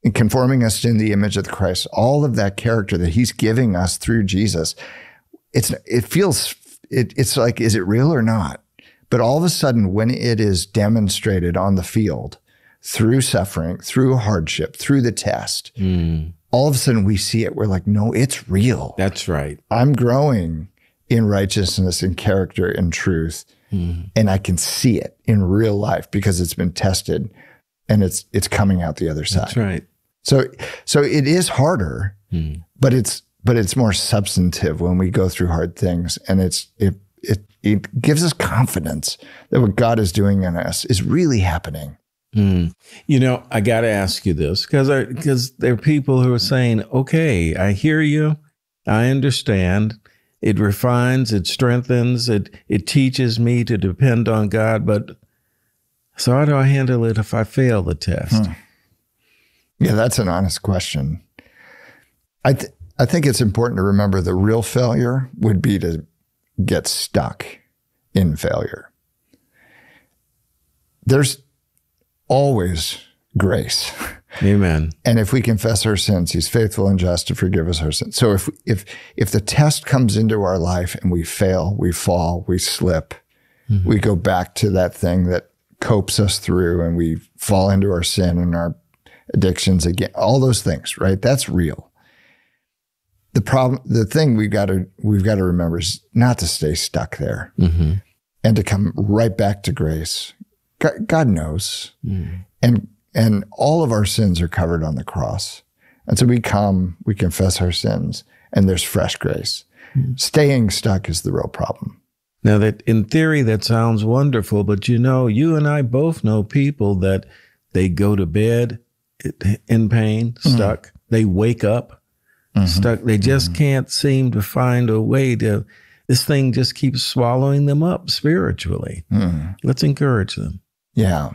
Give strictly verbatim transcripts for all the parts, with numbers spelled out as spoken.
and conforming us in the image of the Christ, all of that character that he's giving us through Jesus, it's it feels, it, it's like, is it real or not? But all of a sudden, when it is demonstrated on the field, through suffering, through hardship, through the test, mm. all of a sudden we see it. We're like, no, it's real. That's right. I'm growing in righteousness and character and truth. Mm. And I can see it in real life because it's been tested and it's it's coming out the other side. That's right. So so it is harder, mm. but it's but it's more substantive when we go through hard things. And it's it it it gives us confidence that what God is doing in us is really happening. Mm. You know, I got to ask you this because because there are people who are saying, okay, I hear you. I understand. It refines, it strengthens, it it teaches me to depend on God. But so how do I handle it if I fail the test? Hmm. Yeah, that's an honest question. I th- I think it's important to remember the real failure would be to get stuck in failure. There's always grace. Amen. And if we confess our sins, he's faithful and just to forgive us our sins. So if if if the test comes into our life and we fail, we fall, we slip, mm-hmm. we go back to that thing that copes us through and we fall into our sin and our addictions again, all those things, right? That's real. The problem, the thing we've got to we've got to remember is not to stay stuck there mm-hmm. and to come right back to grace. God, God knows. Mm. And And all of our sins are covered on the cross. And so we come, we confess our sins, and there's fresh grace. Mm. Staying stuck is the real problem. Now, that in theory, that sounds wonderful, but you know, you and I both know people that they go to bed in pain, stuck. Mm. They wake up mm-hmm. stuck. They just mm-hmm. can't seem to find a way to, this thing just keeps swallowing them up spiritually. Mm. Let's encourage them. Yeah.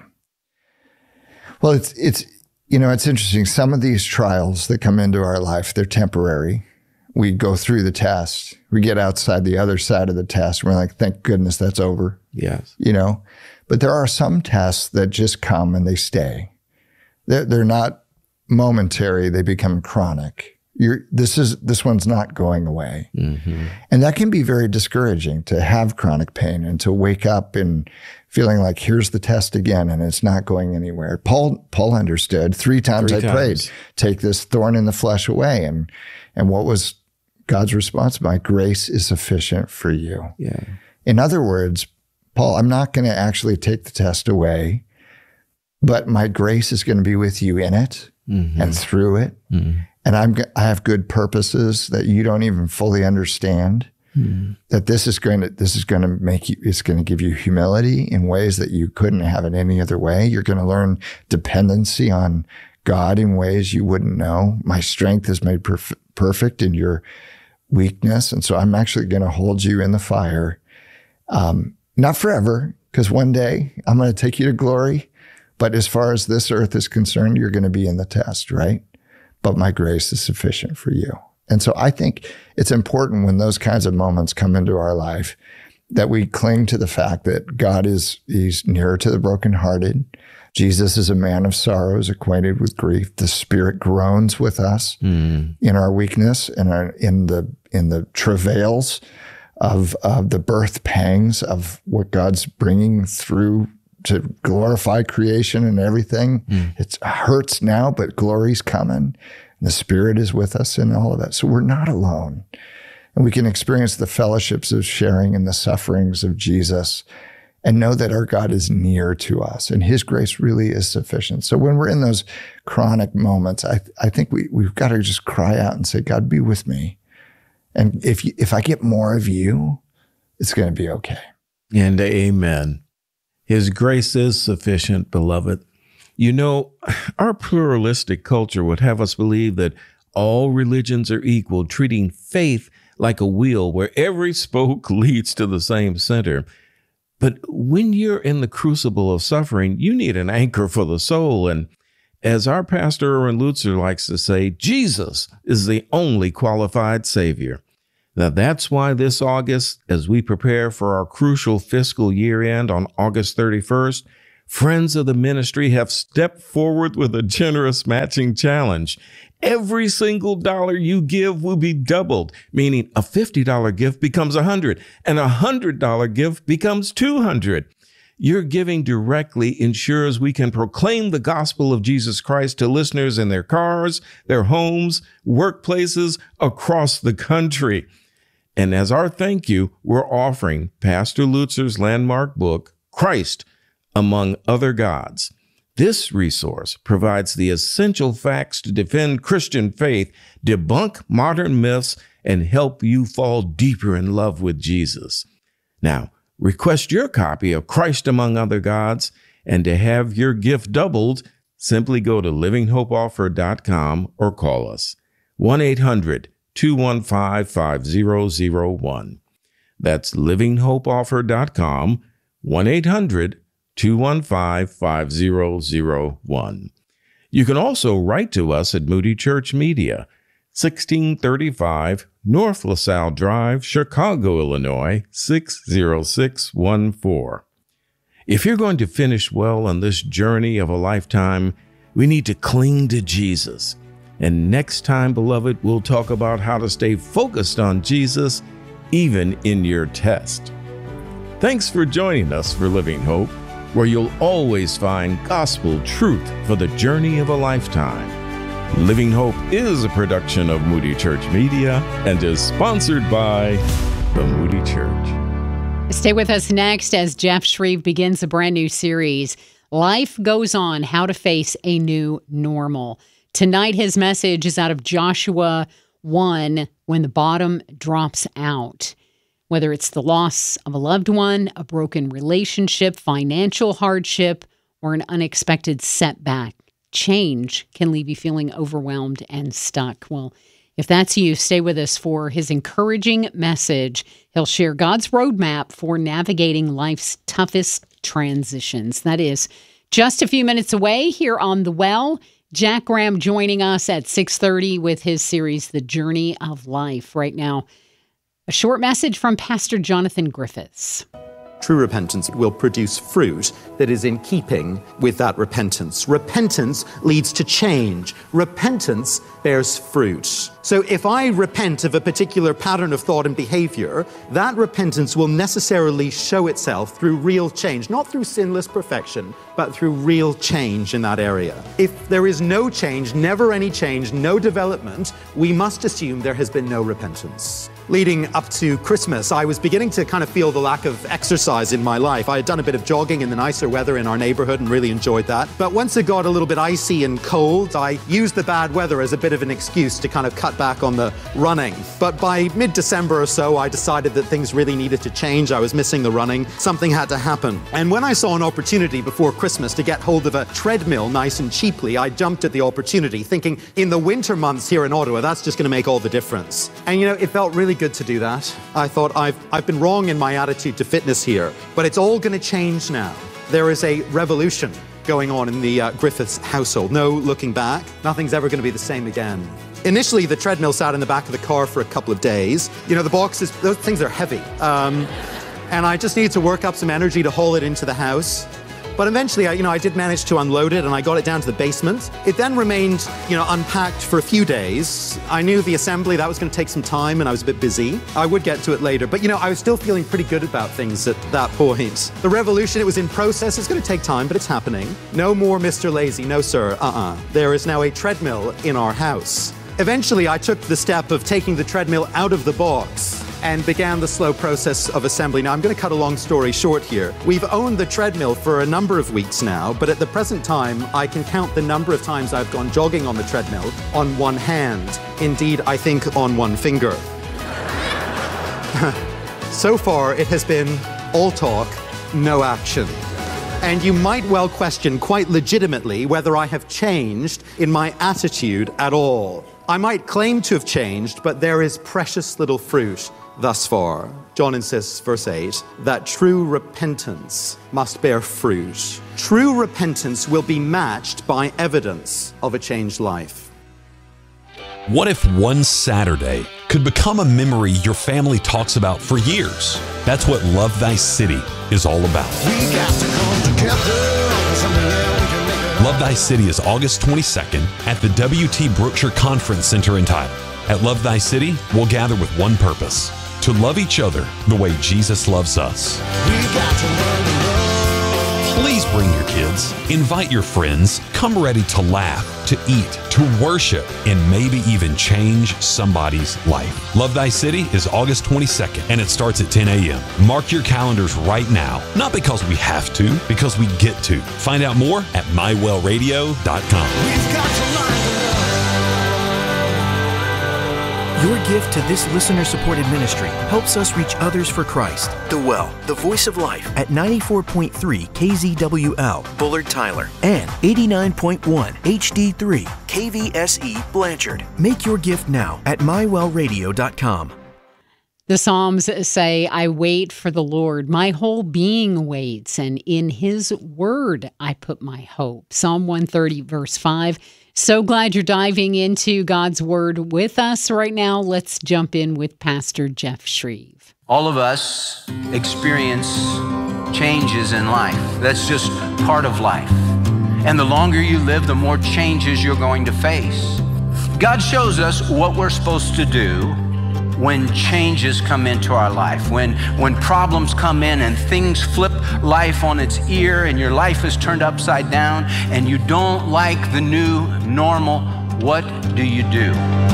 Well, it's, it's, you know, it's interesting. Some of these trials that come into our life, they're temporary. We go through the test. We get outside the other side of the test. And we're like, thank goodness that's over. Yes. You know, but there are some tests that just come and they stay. They're, they're not momentary. They become chronic. You're, this is, this one's not going away. Mm-hmm. And that can be very discouraging to have chronic pain and to wake up and feeling like here's the test again and it's not going anywhere. Paul, Paul understood three times three I times. prayed, take this thorn in the flesh away. And, and what was God's response? My grace is sufficient for you. Yeah. In other words, Paul, I'm not going to actually take the test away, but my grace is going to be with you in it mm-hmm. and through it. Mm-hmm. And I'm, I have good purposes that you don't even fully understand. Hmm. That this is going to this is going to make you, it's going to give you humility in ways that you couldn't have it any other way. You're going to learn dependency on God in ways you wouldn't know. My strength is made perf- perfect in your weakness, and so I'm actually going to hold you in the fire, um, not forever, because one day I'm going to take you to glory. But as far as this earth is concerned, you're going to be in the test, right? But my grace is sufficient for you. And so I think it's important when those kinds of moments come into our life that we cling to the fact that God is, he's nearer to the brokenhearted. Jesus is a man of sorrows, acquainted with grief. The Spirit groans with us mm. in our weakness and our, in the, in the travails of, of the birth pangs of what God's bringing through to glorify creation and everything. Mm. It hurts now, but glory's coming. The Spirit is with us in all of that. So we're not alone. And we can experience the fellowships of sharing in the sufferings of Jesus and know that our God is near to us and his grace really is sufficient. So when we're in those chronic moments, I, I think we, we've got to just cry out and say, God, be with me. And if you, if I get more of you, it's going to be okay. And amen. His grace is sufficient, beloved. You know, our pluralistic culture would have us believe that all religions are equal, treating faith like a wheel where every spoke leads to the same center. But when you're in the crucible of suffering, you need an anchor for the soul. And as our pastor Erwin Lutzer likes to say, Jesus is the only qualified Savior. Now, that's why this August, as we prepare for our crucial fiscal year end on August thirty-first, friends of the ministry have stepped forward with a generous matching challenge. Every single dollar you give will be doubled, meaning a fifty dollar gift becomes one hundred dollars and a one hundred dollar gift becomes two hundred dollars. Your giving directly ensures we can proclaim the gospel of Jesus Christ to listeners in their cars, their homes, workplaces across the country. And as our thank you, we're offering Pastor Lutzer's landmark book, Christ Among Other Gods. This resource provides the essential facts to defend Christian faith, debunk modern myths, and help you fall deeper in love with Jesus. Now, request your copy of Christ Among Other Gods, and to have your gift doubled, simply go to living hope offer dot com or call us one eight hundred two one five five zero zero one. That's living hope offer dot com, one eight hundred two one five five zero zero one. You can also write to us at Moody Church Media, sixteen thirty-five North LaSalle Drive, Chicago, Illinois, six zero six one four. If you're going to finish well on this journey of a lifetime, we need to cling to Jesus. And next time, beloved, we'll talk about how to stay focused on Jesus, even in your test. Thanks for joining us for Living Hope, where you'll always find gospel truth for the journey of a lifetime. Living Hope is a production of Moody Church Media and is sponsored by the Moody Church. Stay with us next as Jeff Shreve begins a brand new series, Life Goes On, How to Face a New Normal. Tonight, his message is out of Joshua one, when the bottom drops out. Whether it's the loss of a loved one, a broken relationship, financial hardship, or an unexpected setback, change can leave you feeling overwhelmed and stuck. Well, if that's you, stay with us for his encouraging message. He'll share God's roadmap for navigating life's toughest transitions. That is just a few minutes away here on The Well. Jack Graham joining us at six thirty with his series, The Journey of Life. Right now, a short message from Pastor Jonathan Griffiths. True repentance will produce fruit that is in keeping with that repentance. Repentance leads to change. Repentance bears fruit. So if I repent of a particular pattern of thought and behavior, that repentance will necessarily show itself through real change, not through sinless perfection, but through real change in that area. If there is no change, never any change, no development, we must assume there has been no repentance. Leading up to Christmas, I was beginning to kind of feel the lack of exercise in my life. I had done a bit of jogging in the nicer weather in our neighborhood and really enjoyed that. But once it got a little bit icy and cold, I used the bad weather as a bit of an excuse to kind of cut back on the running. But by mid-December or so, I decided that things really needed to change. I was missing the running. Something had to happen. And when I saw an opportunity before Christmas to get hold of a treadmill nice and cheaply, I jumped at the opportunity, thinking in the winter months here in Ottawa, that's just going to make all the difference. And you know, it felt really good to do that. I thought I've I've been wrong in my attitude to fitness here, but it's all going to change now. There is a revolution going on in the uh, Griffiths household. No looking back. Nothing's ever going to be the same again. Initially, the treadmill sat in the back of the car for a couple of days. You know, the boxes, those things are heavy. Um, and I just needed to work up some energy to haul it into the house. But eventually, I, you know, I did manage to unload it and I got it down to the basement. It then remained, you know, unpacked for a few days. I knew the assembly, that was going to take some time and I was a bit busy. I would get to it later, but you know, I was still feeling pretty good about things at that point. The revolution, it was in process. It's going to take time, but it's happening. No more Mister Lazy. No, sir. Uh-uh. There is now a treadmill in our house. Eventually, I took the step of taking the treadmill out of the box and began the slow process of assembly. Now, I'm going to cut a long story short here. We've owned the treadmill for a number of weeks now, but at the present time, I can count the number of times I've gone jogging on the treadmill on one hand. Indeed, I think on one finger. So far, it has been all talk, no action. And you might well question quite legitimately whether I have changed in my attitude at all. I might claim to have changed, but there is precious little fruit thus far. John insists, verse eight, that true repentance must bear fruit. True repentance will be matched by evidence of a changed life. What if one Saturday could become a memory your family talks about for years? That's what Love Thy City is all about. We got to come together. Love Thy City is August twenty-second at the W T Brookshire Conference Center in Tyler. At Love Thy City, we'll gather with one purpose: to love each other the way Jesus loves us. We got to learn to love. Please bring your kids. Invite your friends. Come ready to laugh, to eat, to worship, and maybe even change somebody's life. Love Thy City is August twenty-second, and it starts at ten a.m. Mark your calendars right now. Not because we have to, because we get to. Find out more at my well radio dot com. We've got to learn to love. Your gift to this listener-supported ministry helps us reach others for Christ. The Well, the voice of life at ninety-four point three K Z W L, Bullard, Tyler, and eighty-nine point one H D three K V S E, Blanchard. Make your gift now at my well radio dot com. The Psalms say, I wait for the Lord. My whole being waits, and in His word I put my hope. Psalm one thirty, verse five. So glad you're diving into God's Word with us right now. Let's jump in with Pastor Jeff Shreve. All of us experience changes in life. That's just part of life. And the longer you live, the more changes you're going to face. God shows us what we're supposed to do when changes come into our life, when, when problems come in and things flip life on its ear and your life is turned upside down and you don't like the new normal, what do you do?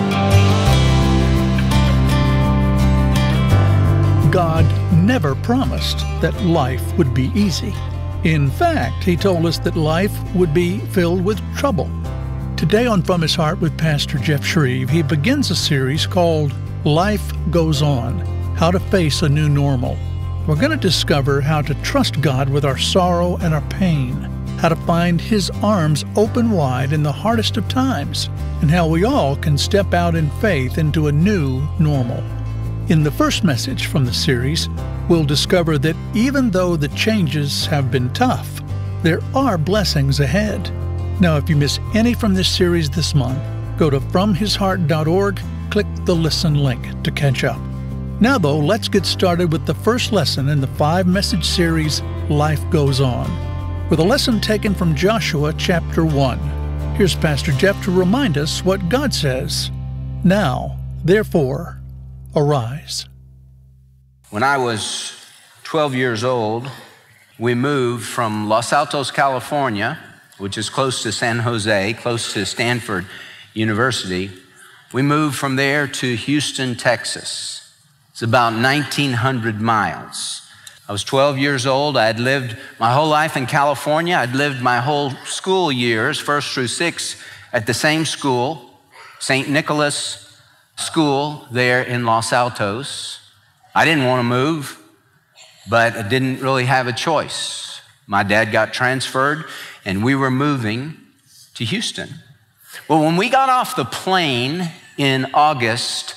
God never promised that life would be easy. In fact, He told us that life would be filled with trouble. Today on From His Heart with Pastor Jeff Shreve, he begins a series called Life Goes On, How to Face a New Normal. We're going to discover how to trust God with our sorrow and our pain, how to find His arms open wide in the hardest of times, and how we all can step out in faith into a new normal. In the first message from the series, we'll discover that even though the changes have been tough, there are blessings ahead. Now, if you miss any from this series this month, go to from his heart dot org, click the Listen link to catch up. Now, though, let's get started with the first lesson in the five-message series, Life Goes On, with a lesson taken from Joshua chapter one. Here's Pastor Jeff to remind us what God says. Now, therefore, arise. When I was twelve years old, we moved from Los Altos, California, which is close to San Jose, close to Stanford University. We moved from there to Houston, Texas. It's about nineteen hundred miles. I was twelve years old. I had lived my whole life in California. I'd lived my whole school years, first through six, at the same school, Saint Nicholas School there in Los Altos. I didn't want to move, but I didn't really have a choice. My dad got transferred, and we were moving to Houston. Well, when we got off the plane in August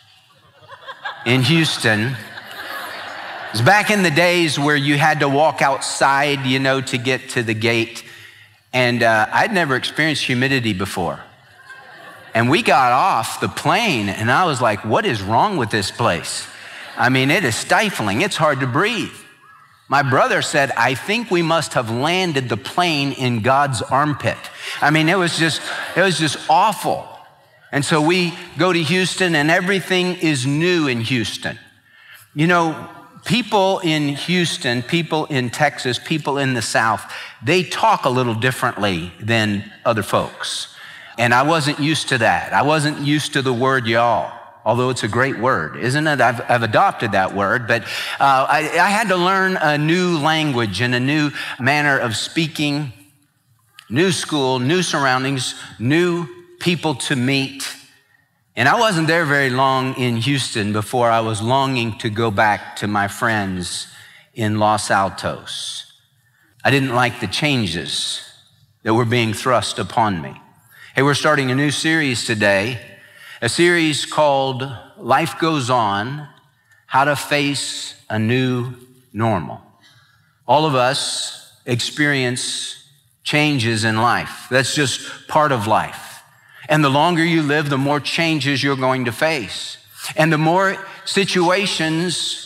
in Houston, it was back in the days where you had to walk outside, you know, to get to the gate. And uh, I'd never experienced humidity before. And we got off the plane, and I was like, what is wrong with this place? I mean, it is stifling. It's hard to breathe. My brother said, I think we must have landed the plane in God's armpit. I mean, it was just, it was just awful. And so we go to Houston, and everything is new in Houston. You know, people in Houston, people in Texas, people in the South, they talk a little differently than other folks. And I wasn't used to that. I wasn't used to the word y'all. Although it's a great word, isn't it? I've, I've adopted that word, but uh, I, I had to learn a new language and a new manner of speaking, new school, new surroundings, new people to meet. And I wasn't there very long in Houston before I was longing to go back to my friends in Los Altos. I didn't like the changes that were being thrust upon me. Hey, we're starting a new series today. A series called Life Goes On, How to Face a New Normal. All of us experience changes in life. That's just part of life. And the longer you live, the more changes you're going to face. And the more situations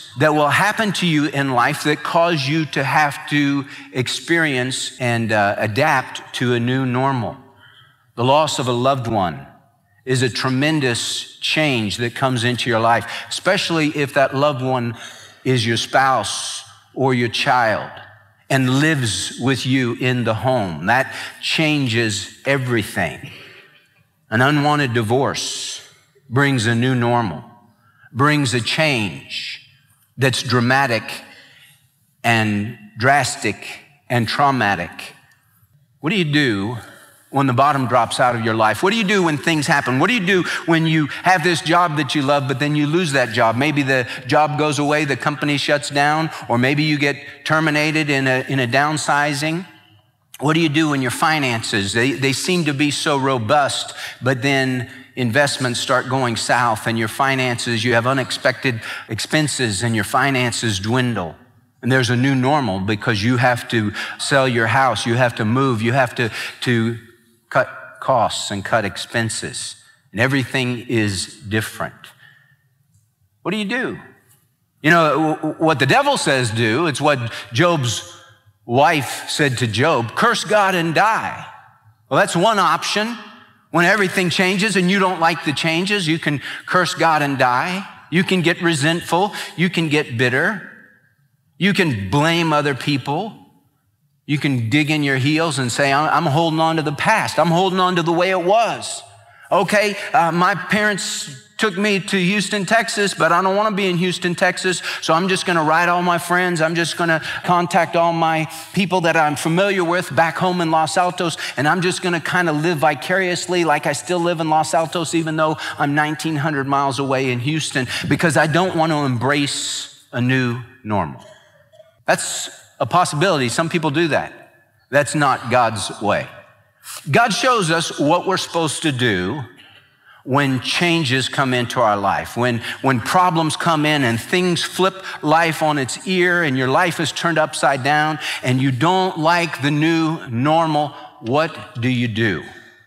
that will happen to you in life that cause you to have to experience and uh, adapt to a new normal. The loss of a loved one is a tremendous change that comes into your life, especially if that loved one is your spouse or your child and lives with you in the home. That changes everything. An unwanted divorce brings a new normal, brings a change that's dramatic and drastic and traumatic. What do you do when the bottom drops out of your life? What do you do when things happen? What do you do when you have this job that you love, but then you lose that job? Maybe the job goes away, the company shuts down, or maybe you get terminated in a, in a downsizing. What do you do when your finances, they, they seem to be so robust, but then investments start going south and your finances, you have unexpected expenses and your finances dwindle. And there's a new normal because you have to sell your house, you have to move, you have to, to cut costs and cut expenses. And everything is different. What do you do? You know, what the devil says do, it's what Job's wife said to Job, curse God and die. Well, that's one option. When everything changes and you don't like the changes, you can curse God and die. You can get resentful. You can get bitter. You can blame other people. You can dig in your heels and say, I'm holding on to the past. I'm holding on to the way it was. Okay, uh, my parents took me to Houston, Texas, but I don't want to be in Houston, Texas, so I'm just going to write all my friends. I'm just going to contact all my people that I'm familiar with back home in Los Altos, and I'm just going to kind of live vicariously like I still live in Los Altos, even though I'm nineteen hundred miles away in Houston, because I don't want to embrace a new normal. That's a possibility. Some people do that. That's not God's way. God shows us what we're supposed to do when changes come into our life, when, when problems come in and things flip life on its ear and your life is turned upside down and you don't like the new normal. What do you do?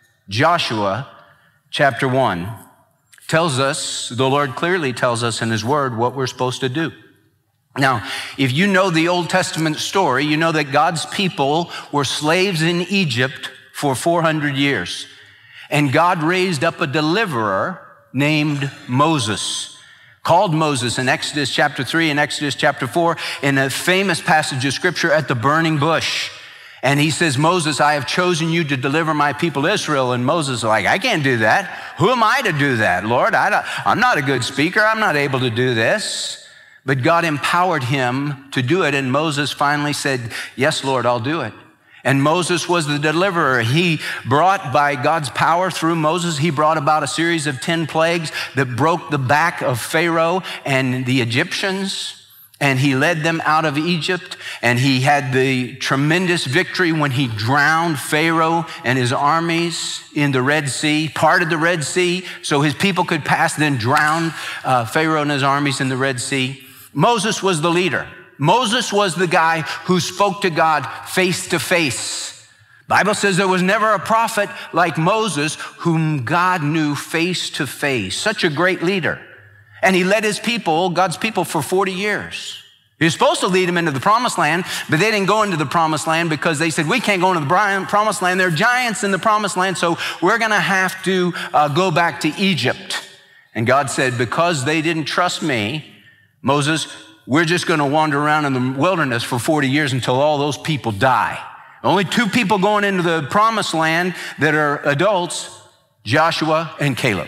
Joshua chapter one tells us, the Lord clearly tells us in his word what we're supposed to do. Now, if you know the Old Testament story, you know that God's people were slaves in Egypt for four hundred years. And God raised up a deliverer named Moses, called Moses in Exodus chapter three and Exodus chapter four, in a famous passage of scripture at the burning bush. And he says, Moses, I have chosen you to deliver my people Israel. And Moses is like, I can't do that. Who am I to do that, Lord? I don't, I'm not a good speaker. I'm not able to do this. But God empowered him to do it. And Moses finally said, yes, Lord, I'll do it. And Moses was the deliverer. He brought, by God's power through Moses, he brought about a series of ten plagues that broke the back of Pharaoh and the Egyptians. And he led them out of Egypt. And he had the tremendous victory when he drowned Pharaoh and his armies in the Red Sea, parted the Red Sea so his people could pass, then drowned uh, Pharaoh and his armies in the Red Sea. Moses was the leader. Moses was the guy who spoke to God face to face. The Bible says there was never a prophet like Moses whom God knew face to face. Such a great leader. And he led his people, God's people, for forty years. He was supposed to lead them into the promised land, but they didn't go into the promised land because they said, we can't go into the promised land. There are giants in the promised land, so we're going to have to uh, go back to Egypt. And God said, because they didn't trust me, Moses, we're just going to wander around in the wilderness for forty years until all those people die. Only two people going into the promised land that are adults, Joshua and Caleb.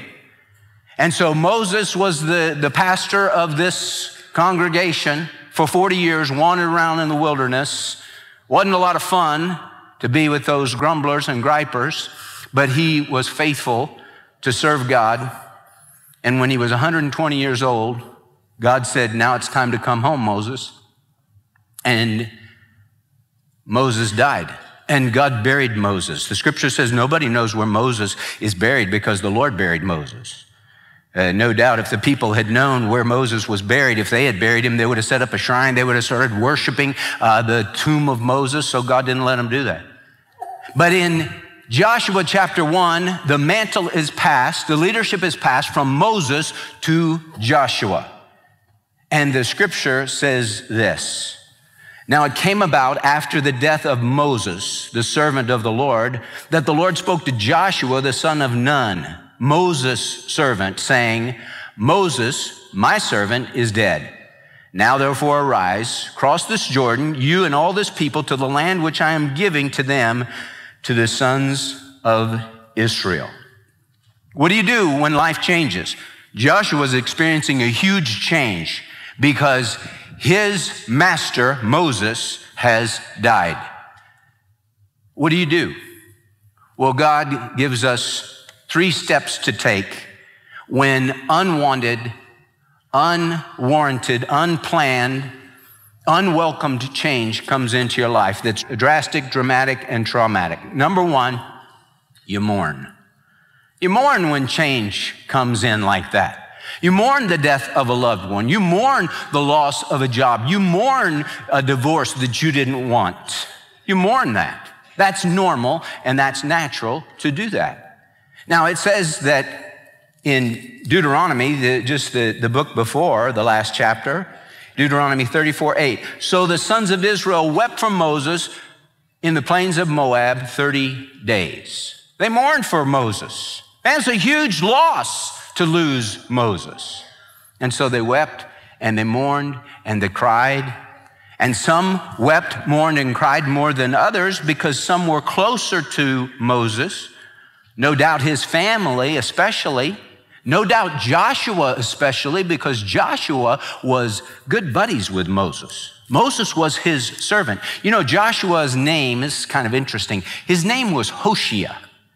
And so Moses was the, the pastor of this congregation for forty years, wandered around in the wilderness. Wasn't a lot of fun to be with those grumblers and gripers, but he was faithful to serve God. And when he was one hundred twenty years old, God said, now it's time to come home, Moses. And Moses died. And God buried Moses. The scripture says nobody knows where Moses is buried because the Lord buried Moses. Uh, no doubt if the people had known where Moses was buried, if they had buried him, they would have set up a shrine. They would have started worshiping uh, the tomb of Moses, so God didn't let them do that. But in Joshua chapter one, the mantle is passed, the leadership is passed from Moses to Joshua. And the scripture says this: "Now it came about after the death of Moses, the servant of the Lord, that the Lord spoke to Joshua, the son of Nun, Moses' servant, saying, 'Moses, my servant, is dead. Now therefore arise, cross this Jordan, you and all this people, to the land which I am giving to them, to the sons of Israel.'" What do you do when life changes? Joshua was experiencing a huge change because his master, Moses, has died. What do you do? Well, God gives us three steps to take when unwanted, unwarranted, unplanned, unwelcomed change comes into your life that's drastic, dramatic, and traumatic. Number one, you mourn. You mourn when change comes in like that. You mourn the death of a loved one. You mourn the loss of a job. You mourn a divorce that you didn't want. You mourn that. That's normal and that's natural to do that. Now, it says that in Deuteronomy, the, just the, the book before, the last chapter, Deuteronomy thirty-four eight, "So the sons of Israel wept for Moses in the plains of Moab thirty days. They mourned for Moses. That's a huge loss to lose Moses. And so they wept and they mourned and they cried. And some wept, mourned, and cried more than others because some were closer to Moses. No doubt his family especially. No doubt Joshua especially, because Joshua was good buddies with Moses. Moses was his servant. You know, Joshua's name is kind of interesting. His name was Hoshea.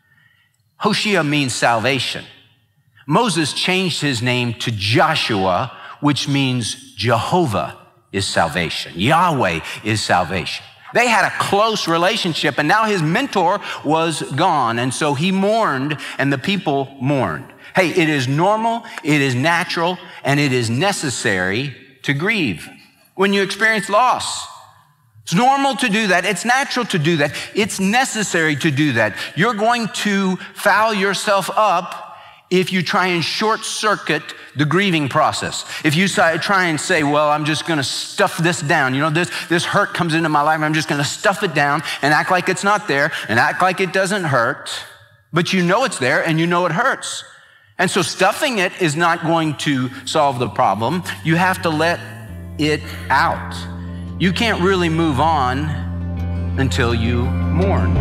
Hoshea means salvation. Moses changed his name to Joshua, which means Jehovah is salvation. Yahweh is salvation. They had a close relationship, and now his mentor was gone, and so he mourned, and the people mourned. Hey, it is normal, it is natural, and it is necessary to grieve when you experience loss. It's normal to do that. It's natural to do that. It's necessary to do that. You're going to foul yourself up if you try and short circuit the grieving process. If you try and say, well, I'm just going to stuff this down. You know, this, this hurt comes into my life. And I'm just going to stuff it down and act like it's not there and act like it doesn't hurt. But you know it's there and you know it hurts. And so stuffing it is not going to solve the problem. You have to let it out. You can't really move on until you mourn.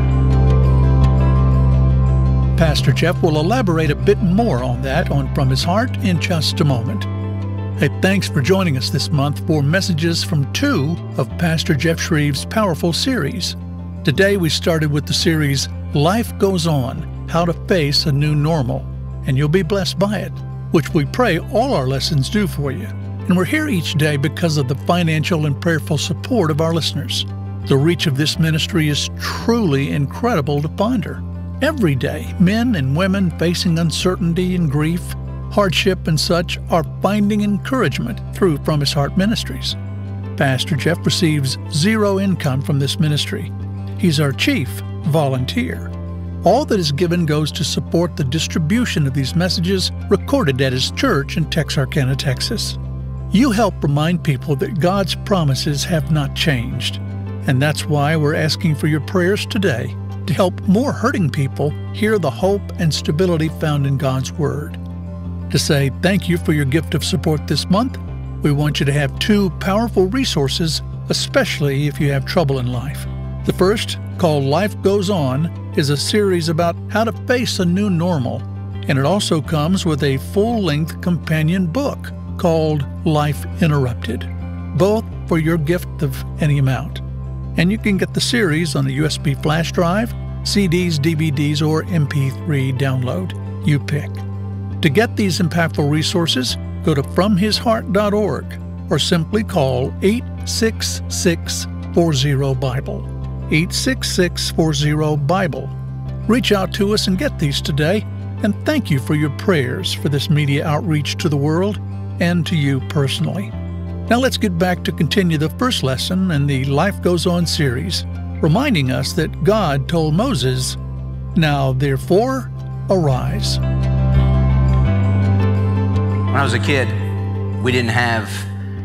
Pastor Jeff will elaborate a bit more on that on From His Heart in just a moment. Hey, thanks for joining us this month for messages from two of Pastor Jeff Shreve's powerful series. Today we started with the series Life Goes On, How to Face a New Normal, and you'll be blessed by it, which we pray all our lessons do for you. And we're here each day because of the financial and prayerful support of our listeners. The reach of this ministry is truly incredible to ponder. Every day, men and women facing uncertainty and grief, hardship and such are finding encouragement through From His Heart Ministries. Pastor Jeff receives zero income from this ministry. He's our chief volunteer. All that is given goes to support the distribution of these messages recorded at his church in Texarkana, Texas. You help remind people that God's promises have not changed, and that's why we're asking for your prayers today to help more hurting people hear the hope and stability found in God's Word. To say thank you for your gift of support this month, we want you to have two powerful resources, especially if you have trouble in life. The first, called Life Goes On, is a series about how to face a new normal, and it also comes with a full-length companion book called Life Interrupted, both for your gift of any amount. And you can get the series on a U S B flash drive, C Ds, D V Ds, or M P three download. You pick. To get these impactful resources, go to from his heart dot org or simply call eight six six, four zero, Bible. eight six six, four zero, Bible. Reach out to us and get these today, and thank you for your prayers for this media outreach to the world and to you personally. Now let's get back to continue the first lesson in the Life Goes On series, reminding us that God told Moses, "Now therefore, arise." When I was a kid, we didn't have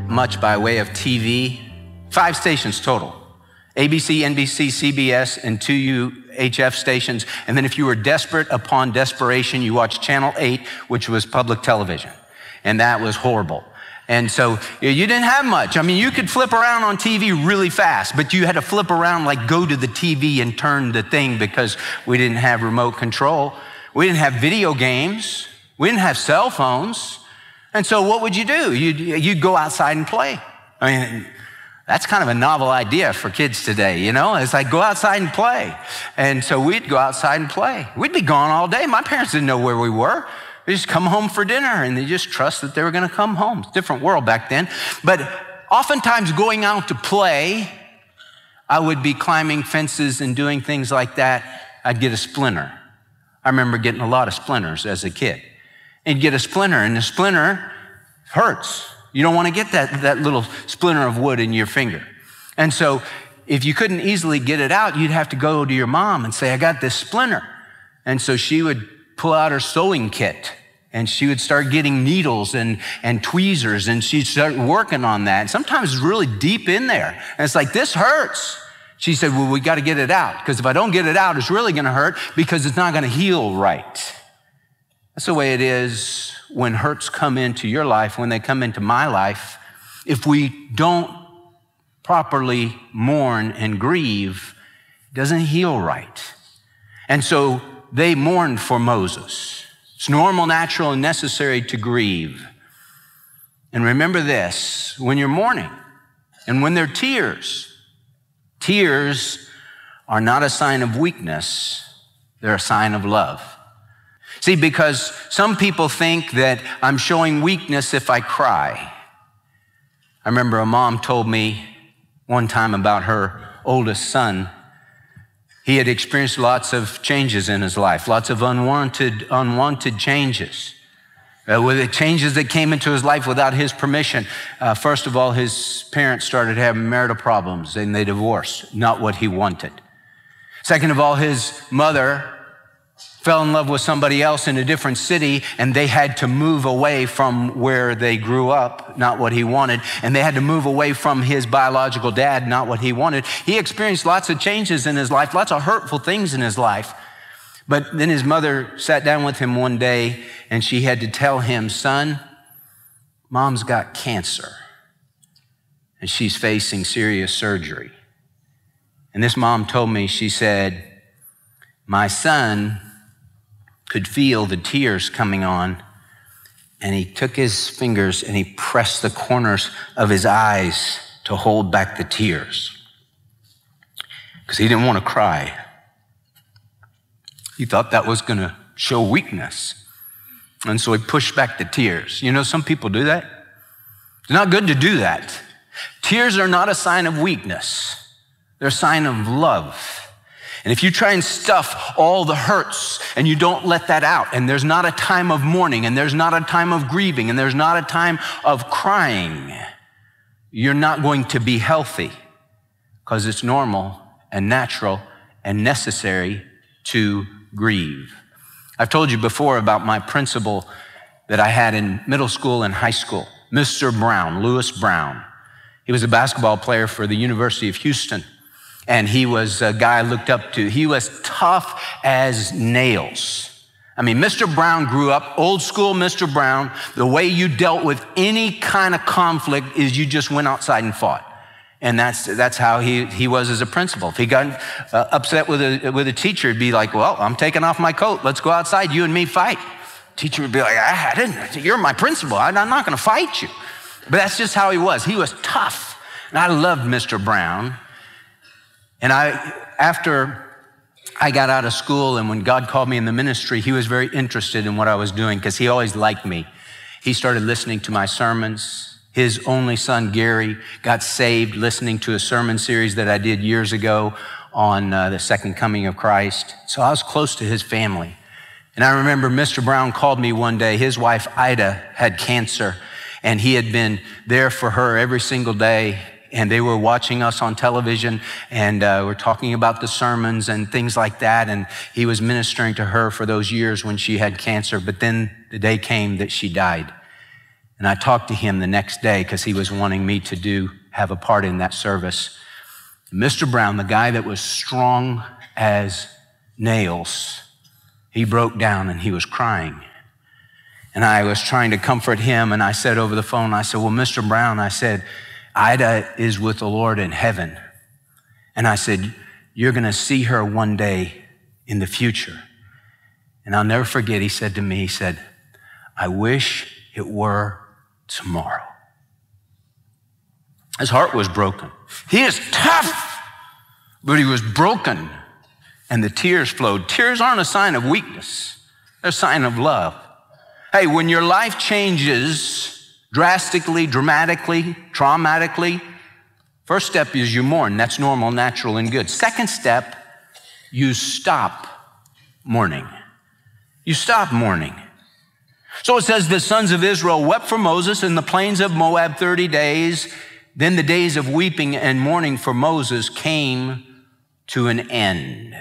much by way of T V. Five stations total. A B C, N B C, C B S, and two U H F stations. And then if you were desperate upon desperation, you watched Channel eight, which was public television. And that was horrible. And so you didn't have much. I mean, you could flip around on T V really fast, but you had to flip around, like go to the T V and turn the thing, because we didn't have remote control. We didn't have video games. We didn't have cell phones. And so what would you do? You'd, you'd go outside and play. I mean, that's kind of a novel idea for kids today, you know? It's like, go outside and play. And so we'd go outside and play. We'd be gone all day. My parents didn't know where we were. They just come home for dinner, and they just trust that they were going to come home. It's a different world back then. But oftentimes going out to play, I would be climbing fences and doing things like that. I'd get a splinter. I remember getting a lot of splinters as a kid. And you'd get a splinter, and the splinter hurts. You don't want to get that, that little splinter of wood in your finger. And so if you couldn't easily get it out, you'd have to go to your mom and say, I got this splinter. And so she would pull out her sewing kit, and she would start getting needles and, and tweezers, and she'd start working on that. And sometimes it's really deep in there. And it's like, this hurts. She said, well, we got to get it out, because if I don't get it out, it's really going to hurt, because it's not going to heal right. That's the way it is when hurts come into your life, when they come into my life. If we don't properly mourn and grieve, it doesn't heal right. And so they mourned for Moses. It's normal, natural, and necessary to grieve. And remember this, when you're mourning and when there are tears, tears are not a sign of weakness, they're a sign of love. See, because some people think that I'm showing weakness if I cry. I remember a mom told me one time about her oldest son. He had experienced lots of changes in his life, lots of unwanted, unwanted changes. Uh, with the changes that came into his life without his permission. Uh, first of all, his parents started having marital problems, and they divorced, not what he wanted. Second of all, his mother fell in love with somebody else in a different city, and they had to move away from where they grew up, not what he wanted, and they had to move away from his biological dad, not what he wanted. He experienced lots of changes in his life, lots of hurtful things in his life. But then his mother sat down with him one day, and she had to tell him, son, mom's got cancer, and she's facing serious surgery. And this mom told me, she said, my son could feel the tears coming on, and he took his fingers and he pressed the corners of his eyes to hold back the tears, because he didn't want to cry. He thought that was going to show weakness, and so he pushed back the tears. You know, some people do that. It's not good to do that. Tears are not a sign of weakness. They're a sign of love. And if you try and stuff all the hurts and you don't let that out, and there's not a time of mourning, and there's not a time of grieving, and there's not a time of crying, you're not going to be healthy, because it's normal and natural and necessary to grieve. I've told you before about my principal that I had in middle school and high school, Mister Brown, Lewis Brown. He was a basketball player for the University of Houston. And he was a guy I looked up to. He was tough as nails. I mean, Mister Brown grew up, old school Mister Brown. The way you dealt with any kind of conflict is you just went outside and fought. And that's that's how he, he was as a principal. If he got uh, upset with a, with a teacher, he'd be like, well, I'm taking off my coat. Let's go outside, you and me fight. Teacher would be like, I didn't, you're my principal. I'm not going to fight you. But that's just how he was. He was tough. And I loved Mister Brown. And I, after I got out of school and when God called me in the ministry, he was very interested in what I was doing, because he always liked me. He started listening to my sermons. His only son, Gary, got saved listening to a sermon series that I did years ago on uh, the second coming of Christ. So I was close to his family. And I remember Mister Brown called me one day. His wife, Ida, had cancer, and he had been there for her every single day. And they were watching us on television, and uh, we're talking about the sermons and things like that. And he was ministering to her for those years when she had cancer. But then the day came that she died. And I talked to him the next day because he was wanting me to do, have a part in that service. Mister Brown, the guy that was strong as nails, he broke down and he was crying. And I was trying to comfort him, and I said over the phone, I said, well, Mister Brown, I said, Ida is with the Lord in heaven. And I said, you're going to see her one day in the future. And I'll never forget, he said to me, he said, I wish it were tomorrow. His heart was broken. He is tough, but he was broken. And the tears flowed. Tears aren't a sign of weakness. They're a sign of love. Hey, when your life changes drastically, dramatically, traumatically, first step is you mourn. That's normal, natural, and good. Second step, you stop mourning. You stop mourning. So it says the sons of Israel wept for Moses in the plains of Moab thirty days. Then the days of weeping and mourning for Moses came to an end.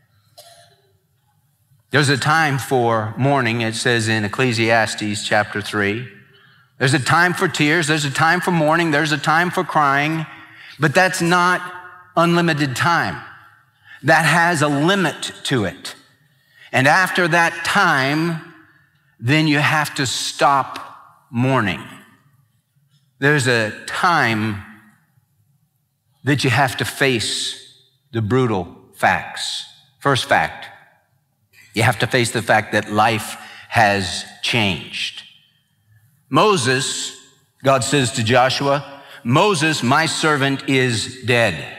There's a time for mourning, it says in Ecclesiastes chapter three. There's a time for tears, there's a time for mourning, there's a time for crying, but that's not unlimited time. That has a limit to it. And after that time, then you have to stop mourning. There's a time that you have to face the brutal facts. First fact, you have to face the fact that life has changed. Moses, God says to Joshua, Moses, my servant, is dead.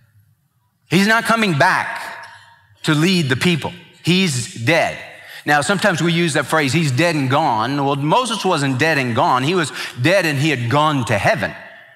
He's not coming back to lead the people. He's dead. Now, sometimes we use that phrase, he's dead and gone. Well, Moses wasn't dead and gone. He was dead and he had gone to heaven.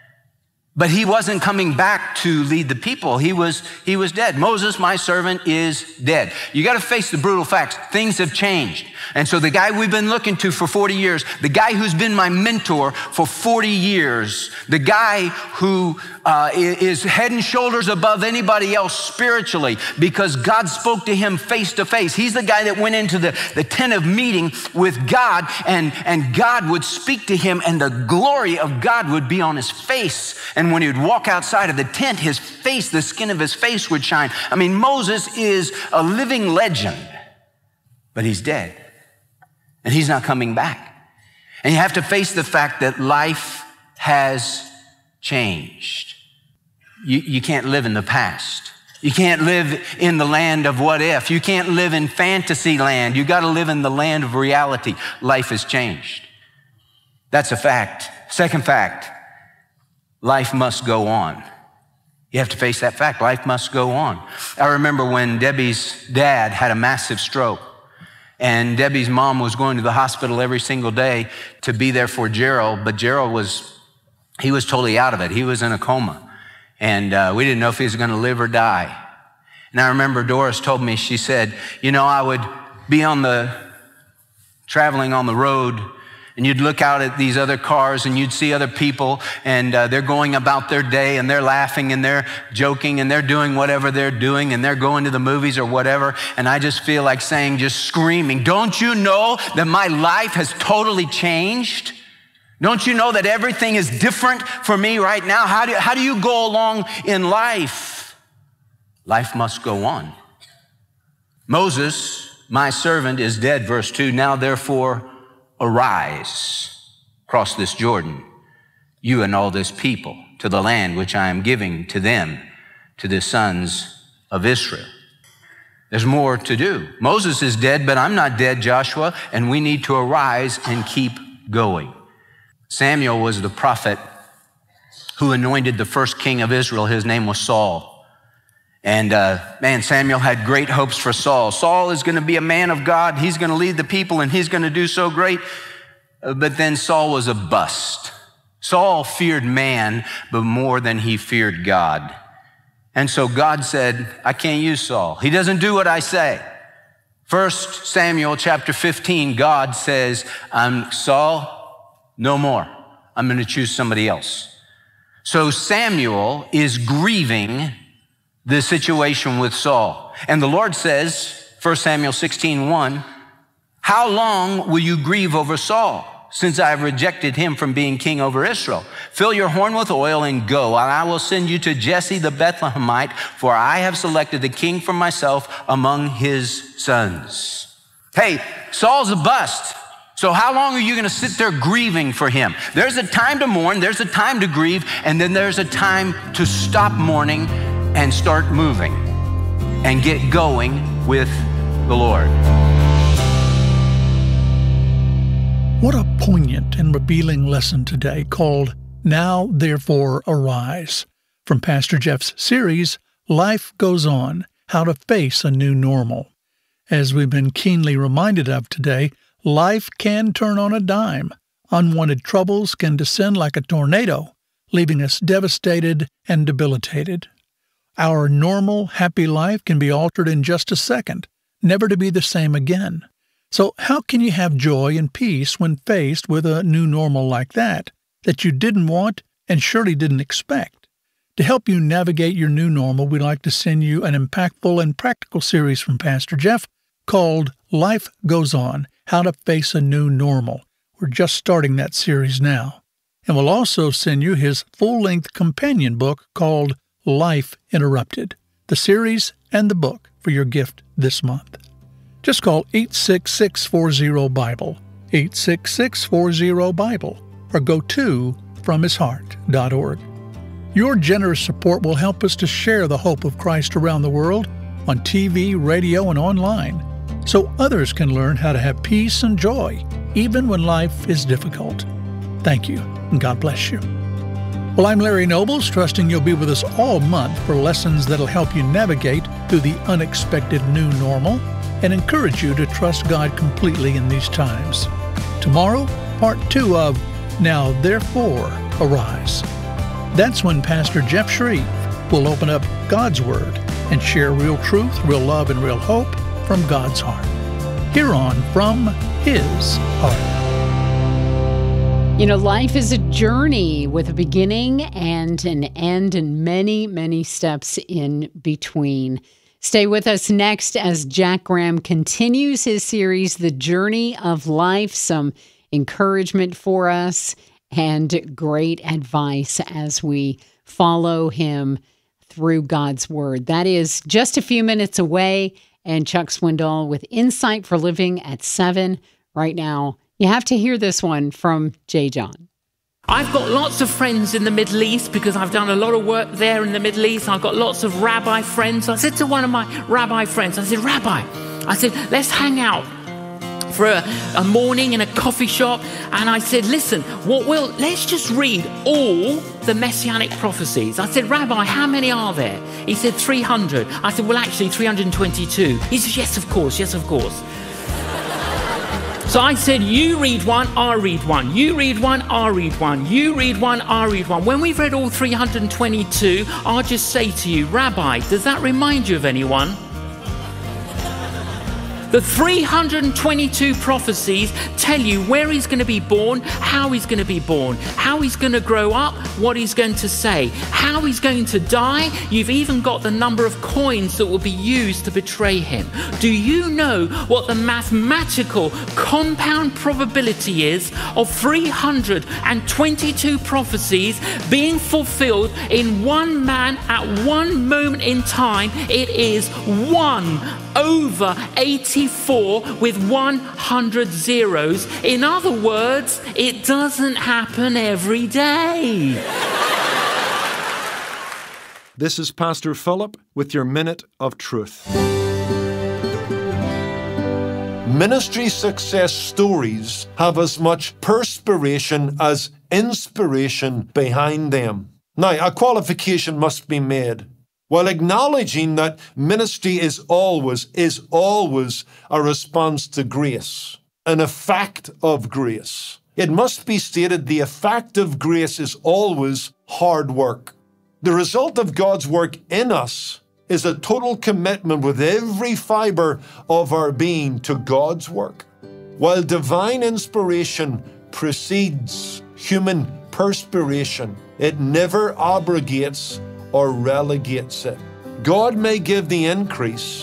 But he wasn't coming back to lead the people. He was, he was dead. Moses, my servant, is dead. You got to face the brutal facts. Things have changed. And so the guy we've been looking to for forty years, the guy who's been my mentor for forty years, the guy who uh, is head and shoulders above anybody else spiritually because God spoke to him face to face. He's the guy that went into the, the tent of meeting with God, and, and God would speak to him and the glory of God would be on his face. And when he would walk outside of the tent, his face, the skin of his face would shine. I mean, Moses is a living legend, but he's dead. And he's not coming back. And you have to face the fact that life has changed. You, you can't live in the past. You can't live in the land of what if. You can't live in fantasy land. You got to live in the land of reality. Life has changed. That's a fact. Second fact, life must go on. You have to face that fact. Life must go on. I remember when Debbie's dad had a massive stroke. And Debbie's mom was going to the hospital every single day to be there for Gerald, but Gerald was, he was totally out of it. He was in a coma. And uh, we didn't know if he was going to live or die. And I remember Doris told me, she said, you know, I would be on the, traveling on the road, and you'd look out at these other cars and you'd see other people and uh, they're going about their day and they're laughing and they're joking and they're doing whatever they're doing and they're going to the movies or whatever. And I just feel like saying, just screaming, don't you know that my life has totally changed? Don't you know that everything is different for me right now? How do, how do you go along in life? Life must go on. Moses, my servant, is dead, verse two. Now therefore, arise, cross this Jordan, you and all this people, to the land which I am giving to them, to the sons of Israel. There's more to do. Moses is dead, but I'm not dead, Joshua, and we need to arise and keep going. Samuel was the prophet who anointed the first king of Israel. His name was Saul. And uh, man, Samuel had great hopes for Saul. Saul is going to be a man of God. He's going to lead the people and he's going to do so great. Uh, but then Saul was a bust. Saul feared man, but more than he feared God. And so God said, I can't use Saul. He doesn't do what I say. First Samuel chapter fifteen, God says, I'm Saul, no more. I'm going to choose somebody else. So Samuel is grieving the situation with Saul. And the Lord says, First Samuel sixteen one, how long will you grieve over Saul? since I have rejected him from being king over Israel. Fill your horn with oil and go, and I will send you to Jesse the Bethlehemite, for I have selected a king for myself among his sons. Hey, Saul's a bust. So how long are you going to sit there grieving for him? There's a time to mourn, there's a time to grieve, and then there's a time to stop mourning and start moving and get going with the Lord. What a poignant and revealing lesson today called Now Therefore Arise, from Pastor Jeff's series, Life Goes On, How to Face a New Normal. As we've been keenly reminded of today, life can turn on a dime. Unwanted troubles can descend like a tornado, leaving us devastated and debilitated. Our normal, happy life can be altered in just a second, never to be the same again. So how can you have joy and peace when faced with a new normal like that, that you didn't want and surely didn't expect? To help you navigate your new normal, we'd like to send you an impactful and practical series from Pastor Jeff called Life Goes On, How to Face a New Normal. We're just starting that series now. And we'll also send you his full-length companion book called Life Interrupted, the series and the book for your gift this month. Just call eight six six, four zero, BIBLE, eight six six, four zero, BIBLE, or go to from his heart dot org. Your generous support will help us to share the hope of Christ around the world on T V, radio, and online, so others can learn how to have peace and joy, even when life is difficult. Thank you, and God bless you. Well, I'm Larry Nobles, trusting you'll be with us all month for lessons that'll help you navigate through the unexpected new normal and encourage you to trust God completely in these times. Tomorrow, part two of Now Therefore Arise. That's when Pastor Jeff Shreve will open up God's Word and share real truth, real love, and real hope from God's heart. Here on From His Heart. You know, life is a journey with a beginning and an end and many, many steps in between. Stay with us next as Jack Graham continues his series, The Journey of Life. Some encouragement for us and great advice as we follow him through God's Word. That is just a few minutes away. And Chuck Swindoll with Insight for Living at seven. Right now, you have to hear this one from J. John. I've got lots of friends in the Middle East because I've done a lot of work there in the Middle East. I've got lots of rabbi friends. I said to one of my rabbi friends, I said, Rabbi, I said, let's hang out for a, a morning in a coffee shop. And I said, listen, what we'll, let's just read all the Messianic prophecies. I said, Rabbi, how many are there? He said, three hundred. I said, well, actually, three hundred twenty-two. He said, yes, of course, yes, of course. So I said, you read one, I'll read one. You read one, I'll read one. You read one, I'll read one. When we've read all three hundred twenty-two, I'll just say to you, Rabbi, does that remind you of anyone? The three hundred twenty-two prophecies tell you where he's going to be born, how he's going to be born, how he's going to grow up, what he's going to say, how he's going to die. You've even got the number of coins that will be used to betray him. Do you know what the mathematical compound probability is of three hundred twenty-two prophecies being fulfilled in one man at one moment in time? It is one over eighty-four with one hundred zeros. In other words, it doesn't happen every day. This is Pastor Philip with your Minute of Truth. Ministry success stories have as much perspiration as inspiration behind them. Now, a qualification must be made. While acknowledging that ministry is always, is always a response to grace, an effect of grace, it must be stated the effect of grace is always hard work. The result of God's work in us is a total commitment with every fiber of our being to God's work. While divine inspiration precedes human perspiration, it never abrogates or relegates it. God may give the increase,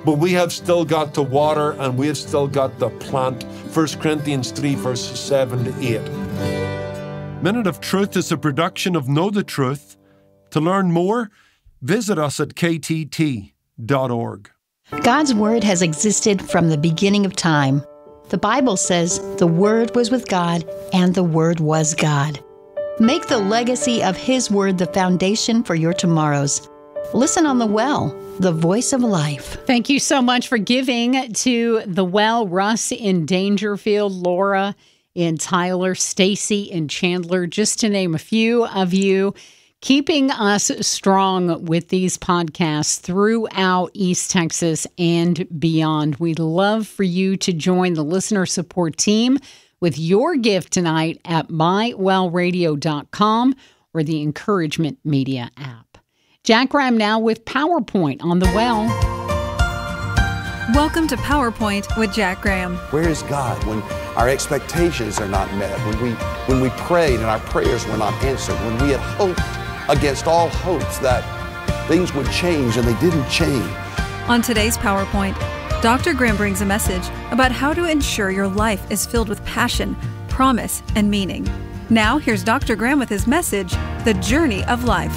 but we have still got to water and we have still got to plant. First Corinthians three, verses seven to eight. Minute of Truth is a production of Know the Truth. To learn more, visit us at k t t dot org. God's Word has existed from the beginning of time. The Bible says, "The Word was with God, and the Word was God." Make the legacy of His Word the foundation for your tomorrows. Listen on The Well, the voice of life. Thank you so much for giving to The Well. Russ in Dangerfield, Laura in Tyler, Stacy in Chandler, just to name a few of you, keeping us strong with these podcasts throughout East Texas and beyond. We'd love for you to join the listener support team with your gift tonight at my well radio dot com or the Encouragement Media app. Jack Graham now with PowerPoint on The Well. Welcome to PowerPoint with Jack Graham. Where is God when our expectations are not met, when we when we prayed and our prayers were not answered, when we had hoped against all hopes that things would change and they didn't change? On today's PowerPoint, Doctor Graham brings a message about how to ensure your life is filled with passion, promise, and meaning. Now, here's Doctor Graham with his message, The Journey of Life.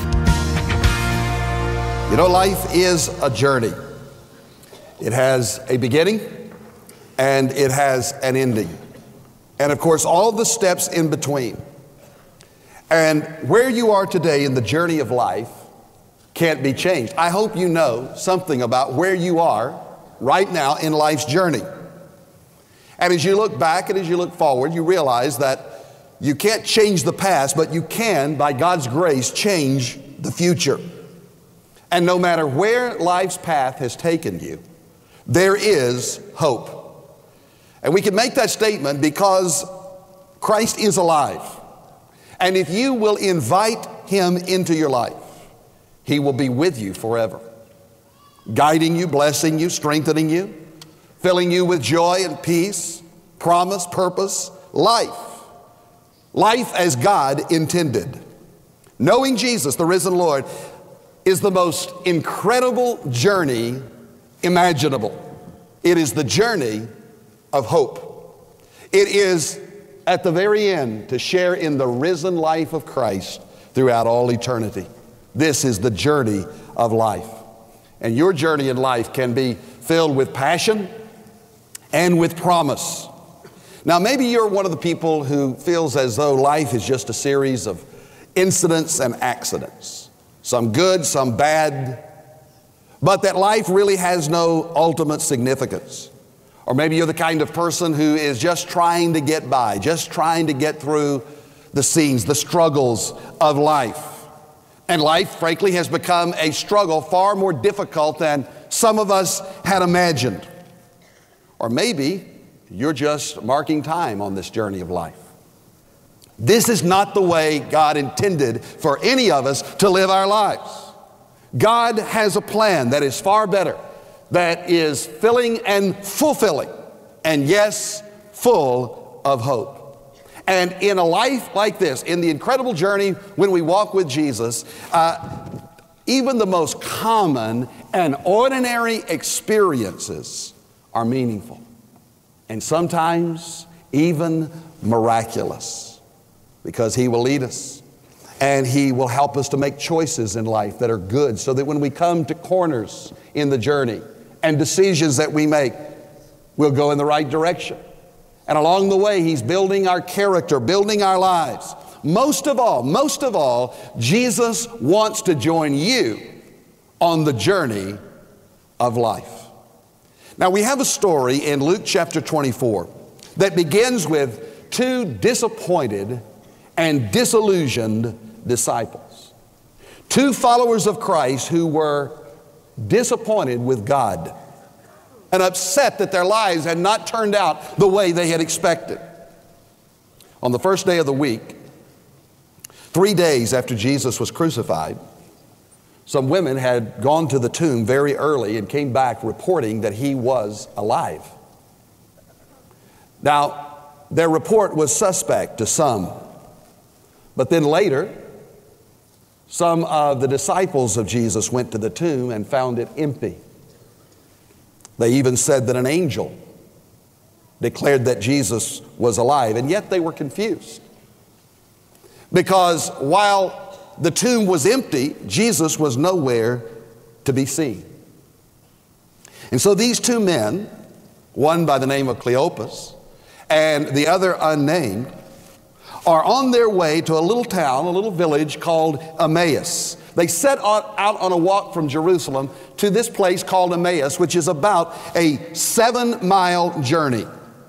You know, life is a journey. It has a beginning and it has an ending. And of course, all the steps in between. And where you are today in the journey of life can't be changed. I hope you know something about where you are right now in life's journey. And as you look back and as you look forward, you realize that you can't change the past, but you can, by God's grace, change the future. And no matter where life's path has taken you, there is hope. And we can make that statement because Christ is alive. And if you will invite Him into your life, He will be with you forever, guiding you, blessing you, strengthening you, filling you with joy and peace, promise, purpose, life. Life as God intended. Knowing Jesus, the risen Lord, is the most incredible journey imaginable. It is the journey of hope. It is at the very end to share in the risen life of Christ throughout all eternity. This is the journey of life. And your journey in life can be filled with passion and with promise. Now, maybe you're one of the people who feels as though life is just a series of incidents and accidents. Some good, some bad, but that life really has no ultimate significance. Or maybe you're the kind of person who is just trying to get by, just trying to get through the scenes, the struggles of life. And life, frankly, has become a struggle far more difficult than some of us had imagined. Or maybe you're just marking time on this journey of life. This is not the way God intended for any of us to live our lives. God has a plan that is far better, that is filling and fulfilling, and yes, full of hope. And in a life like this, in the incredible journey when we walk with Jesus, uh, even the most common and ordinary experiences are meaningful, and sometimes even miraculous, because He will lead us. And He will help us to make choices in life that are good, so that when we come to corners in the journey and decisions that we make, we'll go in the right direction. And along the way, He's building our character, building our lives. Most of all, most of all, Jesus wants to join you on the journey of life. Now, we have a story in Luke chapter twenty-four that begins with two disappointed and disillusioned disciples. Two followers of Christ who were disappointed with God and upset that their lives had not turned out the way they had expected. On the first day of the week, three days after Jesus was crucified, some women had gone to the tomb very early and came back reporting that He was alive. Now, their report was suspect to some. But then later, some of the disciples of Jesus went to the tomb and found it empty. They even said that an angel declared that Jesus was alive, and yet they were confused. Because while the tomb was empty, Jesus was nowhere to be seen. And so these two men, one by the name of Cleopas and the other unnamed, are on their way to a little town, a little village called Emmaus. They set out on a walk from Jerusalem to this place called Emmaus, which is about a seven-mile journey.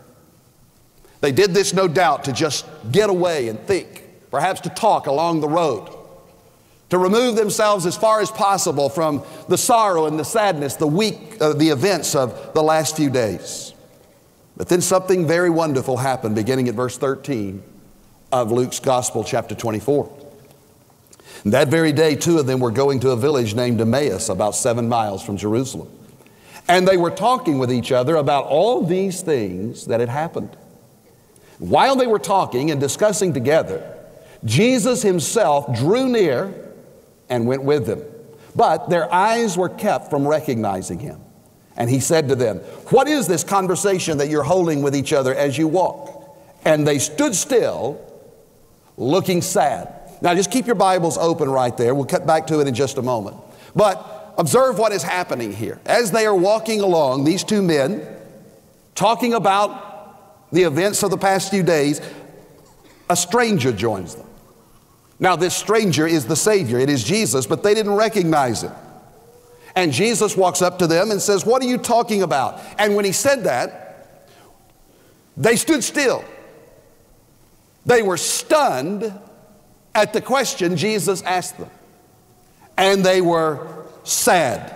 They did this, no doubt, to just get away and think, perhaps to talk along the road, to remove themselves as far as possible from the sorrow and the sadness, the week, uh, the events of the last few days. But then something very wonderful happened, beginning at verse thirteen of Luke's Gospel, chapter twenty-four. And that very day, two of them were going to a village named Emmaus, about seven miles from Jerusalem. And they were talking with each other about all these things that had happened. While they were talking and discussing together, Jesus himself drew near and went with them. But their eyes were kept from recognizing him. And he said to them, "What is this conversation that you're holding with each other as you walk?" And they stood still, looking sad. Now just keep your Bibles open right there. We'll cut back to it in just a moment. But observe what is happening here. As they are walking along, these two men, talking about the events of the past few days, a stranger joins them. Now this stranger is the Savior. It is Jesus, but they didn't recognize him. And Jesus walks up to them and says, "What are you talking about?" And when he said that, they stood still. They were stunned at the question Jesus asked them. And they were sad.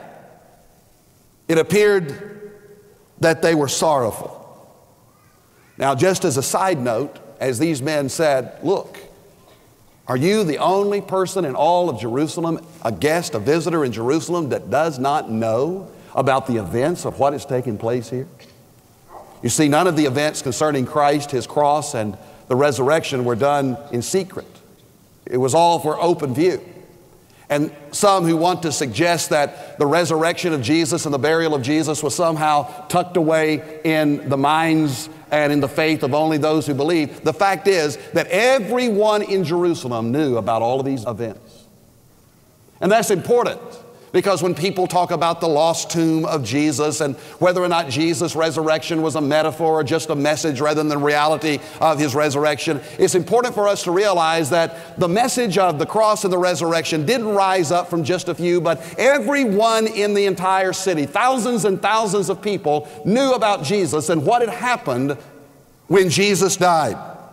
It appeared that they were sorrowful. Now, just as a side note, as these men said, "Look, are you the only person in all of Jerusalem, a guest, a visitor in Jerusalem, that does not know about the events of what is taking place here?" You see, none of the events concerning Christ, his cross, and the resurrection were done in secret. It was all for open view. And some who want to suggest that the resurrection of Jesus and the burial of Jesus was somehow tucked away in the minds and in the faith of only those who believe, the fact is that everyone in Jerusalem knew about all of these events. And that's important, because when people talk about the lost tomb of Jesus and whether or not Jesus' resurrection was a metaphor or just a message rather than the reality of his resurrection, it's important for us to realize that the message of the cross and the resurrection didn't rise up from just a few, but everyone in the entire city, thousands and thousands of people, knew about Jesus and what had happened when Jesus died.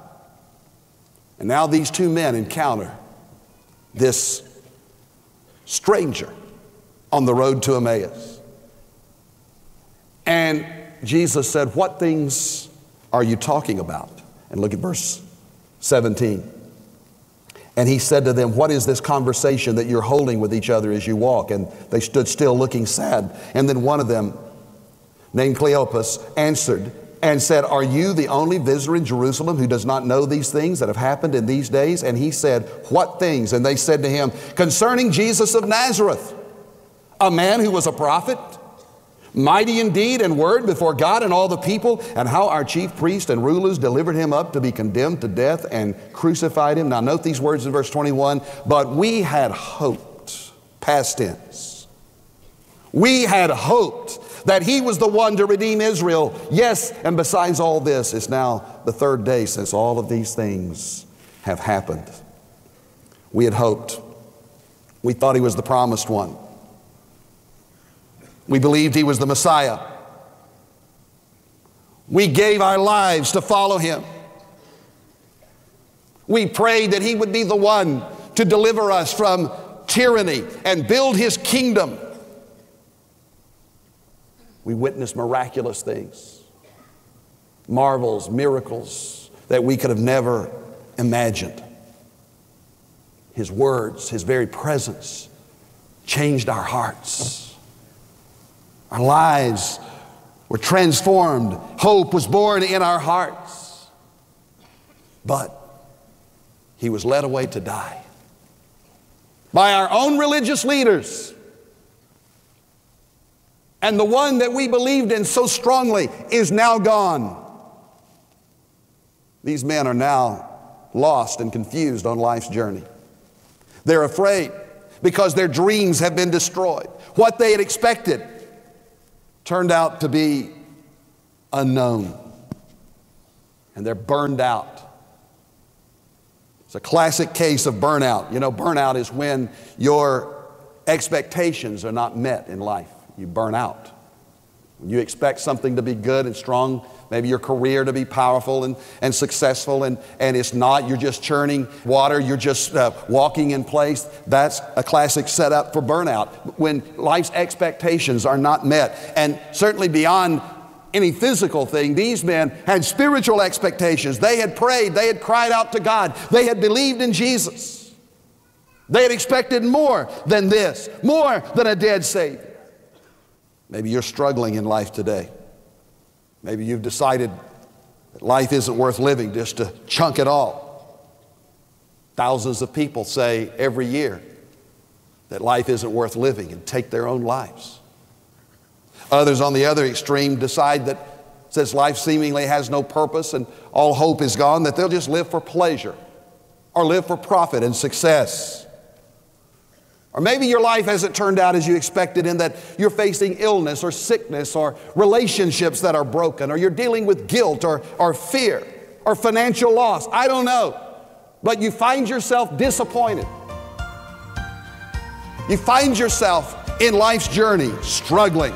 And now these two men encounter this stranger on the road to Emmaus. And Jesus said, "What things are you talking about?" And look at verse seventeen. And he said to them, "What is this conversation that you're holding with each other as you walk?" And they stood still, looking sad. And then one of them, named Cleopas, answered and said, "Are you the only visitor in Jerusalem who does not know these things that have happened in these days?" And he said, "What things?" And they said to him, "Concerning Jesus of Nazareth, a man who was a prophet, mighty in deed and word before God and all the people, and how our chief priests and rulers delivered him up to be condemned to death and crucified him." Now note these words in verse twenty-one. "But we had hoped," past tense, "we had hoped that he was the one to redeem Israel. Yes, and besides all this, it's now the third day since all of these things have happened." We had hoped. We thought he was the promised one. We believed he was the Messiah. We gave our lives to follow him. We prayed that he would be the one to deliver us from tyranny and build his kingdom. We witnessed miraculous things, marvels, miracles that we could have never imagined. His words, his very presence changed our hearts. Our lives were transformed. Hope was born in our hearts. But he was led away to die by our own religious leaders And the one that we believed in so strongly is now gone. These men are now lost and confused on life's journey. They're afraid because their dreams have been destroyed. What they had expected turned out to be unknown. And they're burned out. It's a classic case of burnout. You know, burnout is when your expectations are not met in life. You burn out. When you expect something to be good and strong, maybe your career to be powerful and, and successful, and, and it's not. You're just churning water. You're just uh, walking in place. That's a classic setup for burnout, when life's expectations are not met. And certainly beyond any physical thing, these men had spiritual expectations. They had prayed. They had cried out to God. They had believed in Jesus. They had expected more than this, more than a dead Savior. Maybe you're struggling in life today. Maybe you've decided that life isn't worth living, just to chunk it all. Thousands of people say every year that life isn't worth living and take their own lives. Others on the other extreme decide that since life seemingly has no purpose and all hope is gone, that they'll just live for pleasure or live for profit and success. Or maybe your life hasn't turned out as you expected, in that you're facing illness or sickness or relationships that are broken, or you're dealing with guilt or, or fear or financial loss. I don't know. But you find yourself disappointed. You find yourself in life's journey struggling.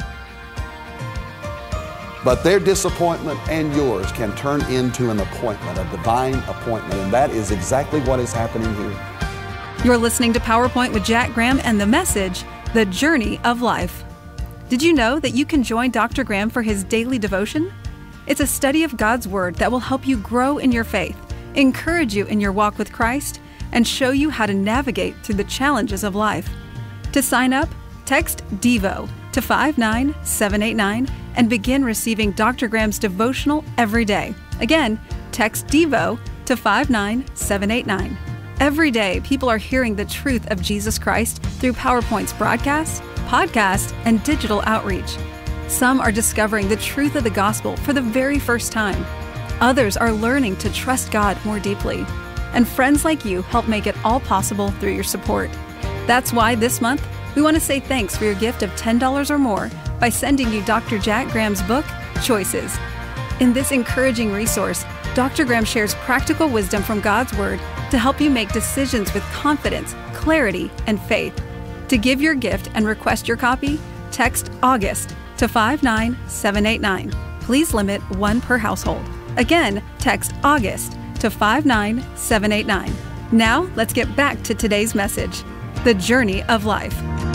But their disappointment and yours can turn into an appointment, a divine appointment. And that is exactly what is happening here. You're listening to PowerPoint with Jack Graham and the message, The Journey of Life. Did you know that you can join Doctor Graham for his daily devotion? It's a study of God's Word that will help you grow in your faith, encourage you in your walk with Christ, and show you how to navigate through the challenges of life. To sign up, text DEVO to five nine seven eight nine and begin receiving Doctor Graham's devotional every day. Again, text DEVO to five nine seven eight nine. Every day, people are hearing the truth of Jesus Christ through PowerPoint's broadcasts, podcasts, and digital outreach. Some are discovering the truth of the gospel for the very first time. Others are learning to trust God more deeply. And friends like you help make it all possible through your support. That's why this month, we want to say thanks for your gift of ten dollars or more by sending you Doctor Jack Graham's book, Choices. In this encouraging resource, Doctor Graham shares practical wisdom from God's Word to help you make decisions with confidence, clarity, and faith. To give your gift and request your copy, text August to five nine seven eight nine. Please limit one per household. Again, text August to five nine seven eight nine. Now, let's get back to today's message, The Journey of Life.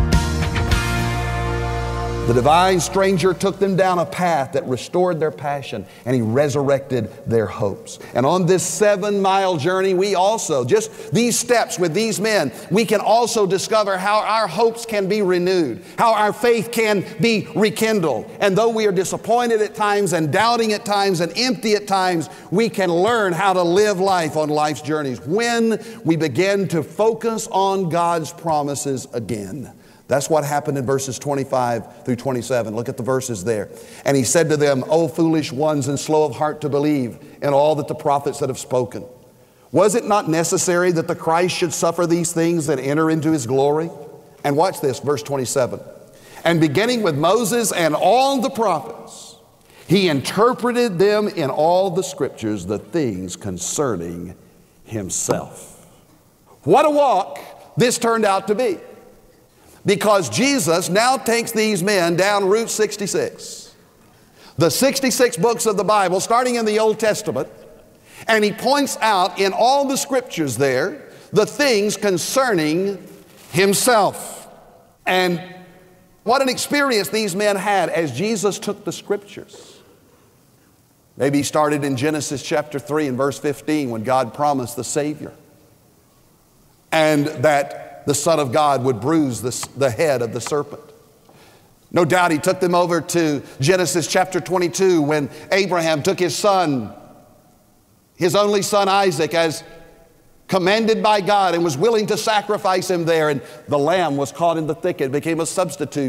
The divine stranger took them down a path that restored their passion, and he resurrected their hopes. And on this seven-mile journey, we also, just these steps with these men, we can also discover how our hopes can be renewed, how our faith can be rekindled. And though we are disappointed at times and doubting at times and empty at times, we can learn how to live life on life's journeys when we begin to focus on God's promises again. That's what happened in verses twenty-five through twenty-seven. Look at the verses there. And he said to them, O foolish ones and slow of heart to believe in all that the prophets that have spoken. Was it not necessary that the Christ should suffer these things and enter into his glory? And watch this, verse twenty-seven. And beginning with Moses and all the prophets, he interpreted them in all the scriptures, the things concerning himself. What a walk this turned out to be. Because Jesus now takes these men down Route sixty-six, the sixty-six books of the Bible, starting in the Old Testament, and he points out in all the scriptures there the things concerning himself. And what an experience these men had as Jesus took the scriptures. Maybe he started in Genesis chapter three and verse fifteen, when God promised the Savior, and that the Son of God would bruise the, the head of the serpent. No doubt he took them over to Genesis chapter twenty-two, when Abraham took his son, his only son Isaac, as commanded by God, and was willing to sacrifice him there. And the lamb was caught in the thicket, became a substitute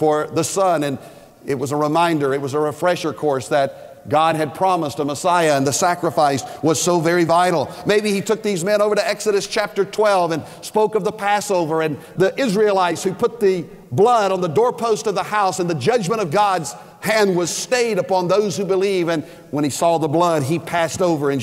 for the son. And it was a reminder, it was a refresher course that God had promised a Messiah, and the sacrifice was so very vital. Maybe he took these men over to Exodus chapter twelve and spoke of the Passover and the Israelites who put the blood on the doorpost of the house, and the judgment of God's hand was stayed upon those who believe. And when he saw the blood, he passed over. And